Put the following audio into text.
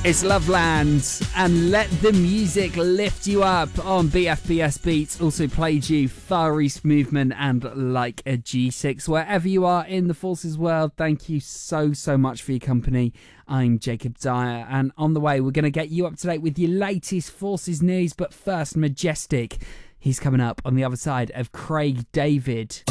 It's Loveland and Let the Music Lift You Up on BFBS Beats. Also played you Far East Movement and Like a G6. Wherever you are in the Forces world, thank you so much for your company. I'm Jacob Dyer, and on the way we're going to get you up to date with your latest Forces news. But first, Majestic. He's coming up on the other side of Craig David.